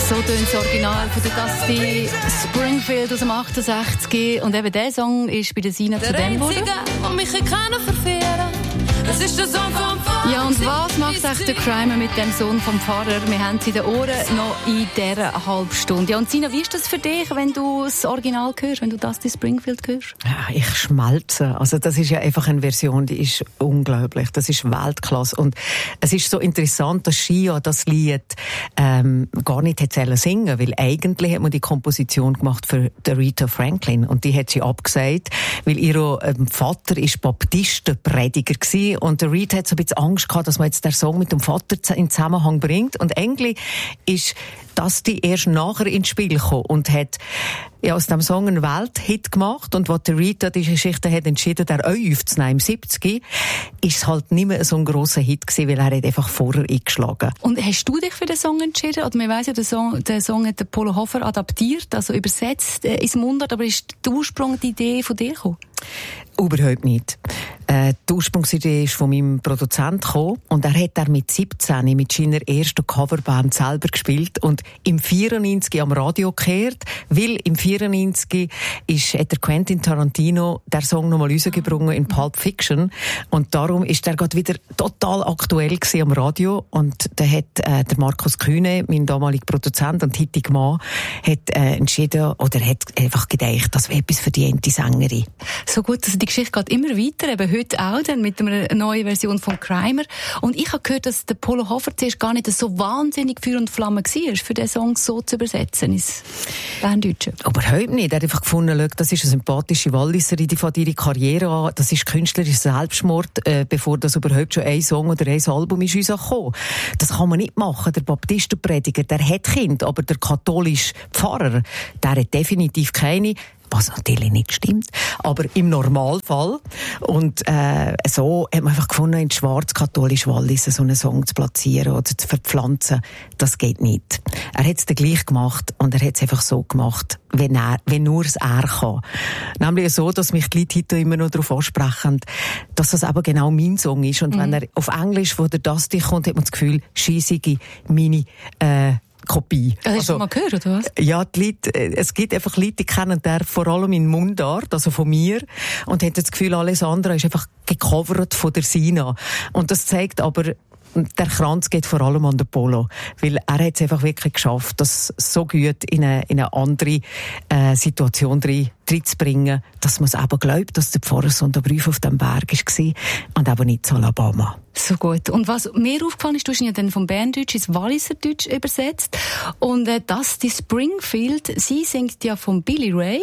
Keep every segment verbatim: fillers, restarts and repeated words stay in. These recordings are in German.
So tönt das Original von der Dusty Springfield aus dem achtundsechzig. Und eben dieser Song ist bei der Sina zu dem geworden. Der mich keiner verfehlen. Das ist der Song vom Pfarrer. Ja, und was macht echt der Crimer mit dem Sohn vom Pfarrer? Wir haben sie in den Ohren noch in dieser halben Stunde. Ja, und Sina, wie ist das für dich, wenn du das Original hörst, wenn du Dusty Springfield hörst? Ja, ich schmelze. Also das ist ja einfach eine Version, die ist unglaublich. Das ist Weltklasse. Und es ist so interessant, dass Shia das Lied ähm, gar nicht hätte singen, weil eigentlich hat man die Komposition gemacht für Aretha Franklin und die hat sie abgesagt, weil ihr ähm, Vater ist Baptistenprediger gewesen und Aretha hat so ein bisschen Angst gehabt, dass man jetzt den Song mit dem Vater in Zusammenhang bringt und eigentlich ist das die erst nachher ins Spiel gekommen und hat ja, aus dem Song einen Welthit gemacht und was Aretha die Geschichte hat entschieden, der auch aufzunehmen im siebzig, ist es halt nicht mehr so ein grosser Hit gewesen, weil er hat einfach vorher eingeschlagen. Und hast du dich für den Song entschieden? Oder man weiss ja, der Song, der Song hat der Polo Hofer adaptiert, also übersetzt äh, ins Mundart, aber ist die Ursprung die Idee von dir gekommen? Überhaupt nicht. Äh, die Ursprungsidee ist von meinem Produzent gekommen und er hat er mit siebzehn mit seiner ersten Coverband selber gespielt und im vierundneunzig am Radio gehört, weil im vierundneunzig ist, hat der Quentin Tarantino der Song nochmal rausgebracht in Pulp Fiction und darum ist der gerade wieder total aktuell gewesen am Radio und da hat äh, der Markus Kühne, mein damaliger Produzent und heutiger Mann, hat äh, entschieden oder hat einfach gedacht, das wäre etwas für die ente Sängerin. So gut, also die Geschichte geht immer weiter, eben heute auch dann mit einer neuen Version von Crimer. Und ich habe gehört, dass der Polo Hofer zuerst gar nicht so wahnsinnig Feuer und Flamme war, für den Song so zu übersetzen ins Berndeutsche. Überhaupt nicht. Er hat einfach gefunden, das ist eine sympathische Walliserin, die fängt ihre Karriere an. Das ist künstlerischer Selbstmord, äh, bevor das überhaupt schon ein Song oder ein Album ist uns gekommen. Das kann man nicht machen. Der Baptistenprediger, der hat Kind, aber der katholische Pfarrer, der hat definitiv keine. Was natürlich nicht stimmt, aber im Normalfall. Und äh, so hat man einfach gefunden, in schwarz-katholisch Wallis so einen Song zu platzieren oder zu verpflanzen. Das geht nicht. Er hat es dann gleich gemacht und er hat es einfach so gemacht, wenn, er, wenn nur es er kann. Nämlich so, dass mich die Leute heute immer noch darauf ansprechen, dass das eben genau mein Song ist. Und mhm. wenn er auf Englisch, wo der Dusty kommt, hat man das Gefühl, scheissige meine äh, Kopie. Das hast also, du mal gehört, oder was? Ja, die Leute, es gibt einfach Leute, die kennen der vor allem in Mundart, also von mir, und haben das Gefühl, alles andere ist einfach gecovert von der Sina. Und das zeigt aber, der Kranz geht vor allem an den Polo, weil er hat es einfach wirklich geschafft, das so gut in eine, in eine andere äh, Situation reinzubringen, dass man es eben glaubt, dass der Pfarrer so der Brief auf dem Berg war und eben nicht zu Alabama. So gut. Und was mir aufgefallen ist, du hast ihn ja dann vom Berndeutsch ins Walliserdeutsch übersetzt und äh, Dusty Springfield, sie singt ja von Billy Ray.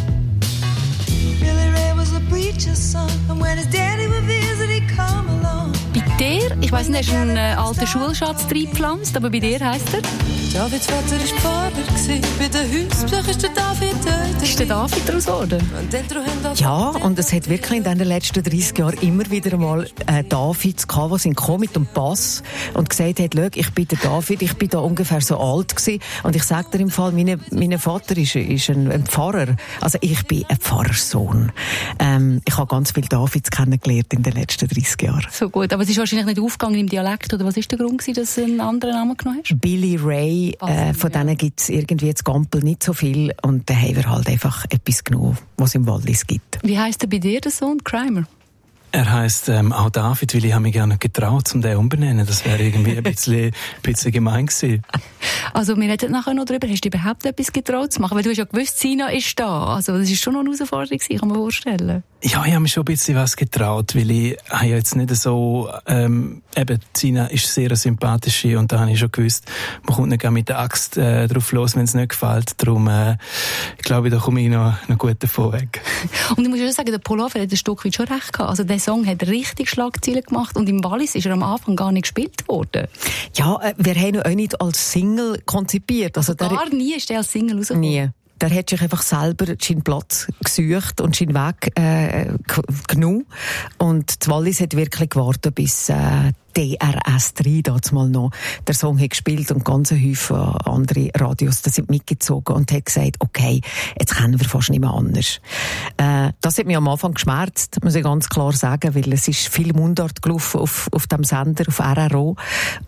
Billy Ray was a preacher's son and when his daddy would visit he'd come along. Bei dir, ich weiss nicht, hast du einen äh, alten Schulschatz reingepflanzt, aber bei dir heisst er? Davids Vater war Pfarrer, bei den Hausbesuch ist der David dort. Ist der David daraus geworden? Ja, und es hat wirklich in den letzten dreissig Jahren immer wieder mal äh, Davids gehabt, die sind gekommen mit dem Pass und gesagt hat, schau, ich bin der David, ich bin da ungefähr so alt gewesen. Und ich sage dir im Fall, meine, mein Vater ist, ist ein, ein Pfarrer. Also ich bin ein Pfarrersohn. Ähm, ich habe ganz viele Davids kennengelernt in den letzten dreissig Jahren. So gut, aber es ist wahrscheinlich nicht aufgegangen im Dialekt, oder was ist der Grund gewesen, dass du einen anderen Namen genommen hast? Billy Ray. Äh, von ja. denen gibt es irgendwie jetzt Gampel nicht so viel und da haben wir halt einfach etwas genommen, was es im Wallis gibt. Wie heisst er bei dir, der Sohn? Crimer? Er heisst ähm, auch David, weil ich habe mich gerne getraut, um den umbenennen. Das wäre irgendwie ein bisschen, ein bisschen gemein gewesen. Also wir reden nachher noch darüber, hast du überhaupt etwas getraut zu machen? Weil du hast ja gewusst, Sina ist da. Also das ist schon noch eine Herausforderung, kann man vorstellen. Ja, ich habe mich schon ein bisschen was getraut, weil ich habe ja jetzt nicht so, ähm, eben, Sina ist sehr eine sympathische und da habe ich schon gewusst, man kommt nicht mit der Axt äh, drauf los, wenn es nicht gefällt. Darum, äh, ich glaube, da komme ich noch, noch gut davon weg. Und ich muss schon sagen, der Polo Hofer hat ein Stück weit schon recht gehabt. Also der Song hat richtig Schlagzeilen gemacht und im Wallis ist er am Anfang gar nicht gespielt worden. Ja, äh, wir haben ihn auch nicht als Single konzipiert. Also also gar der, nie ist der als Single rausgekommen? Nie. Der hat sich einfach selber seinen Platz gesucht und seinen Weg äh, genommen. Und die Wallis hat wirklich gewartet, bis äh, D R S drei damals mal noch der Song hat gespielt und ganz Häufen andere Radios da sind mitgezogen und hat gesagt, okay, jetzt können wir fast nicht mehr anders. Äh, das hat mich am Anfang geschmerzt, muss ich ganz klar sagen, weil es ist viel Mundart gelaufen auf, auf dem Sender, auf R R O und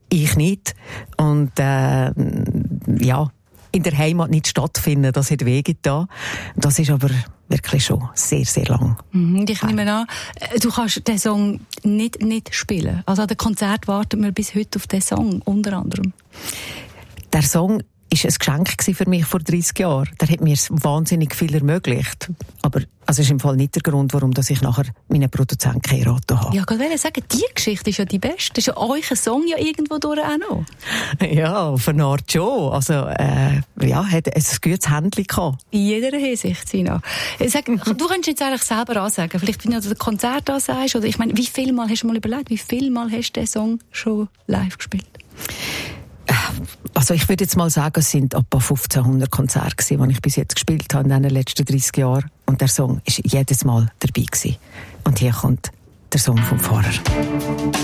ich nicht. Und äh, ja, in der Heimat nicht stattfinden, das hat wehgetan. Das ist aber wirklich schon sehr, sehr lang. Mhm, ich nehme an, du kannst den Song nicht, nicht spielen. Also an dem Konzert warten wir bis heute auf den Song, unter anderem. Der Song war ein Geschenk für mich vor dreissig Jahren. Der hat mir wahnsinnig viel ermöglicht. Aber also ist im Fall nicht der Grund, warum ich nachher meinen Produzenten geheiratet habe. Ja, ich wollte sagen, die Geschichte ist ja die beste. Das ist ja euer Song ja irgendwo durch auch noch. Ja, auf eine Art schon. Also, äh, ja, hat ein gutes Händchen gehabt. In jeder Hinsicht, Sina. Sag, du könntest jetzt eigentlich selber ansagen. Vielleicht, wenn du das Konzert ansagst, oder ich meine, wie viel Mal hast du mal überlegt, wie viel Mal hast du den Song schon live gespielt? Also ich würde jetzt mal sagen, es sind etwa fünfzehnhundert Konzerte gewesen, die ich bis jetzt gespielt habe in den letzten dreissig Jahren. Und der Song war jedes Mal dabei gewesen. Und hier kommt der Song vom Pfarrer.